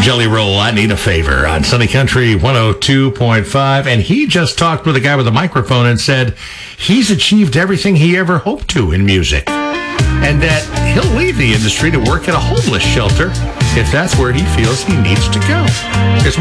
Jelly Roll, I Need a Favor on Sunny Country 102.5. And he just talked with a guy with a microphone and said he's achieved everything he ever hoped to in music. And that he'll leave the industry to work at a homeless shelter if that's where he feels he needs to go. Here's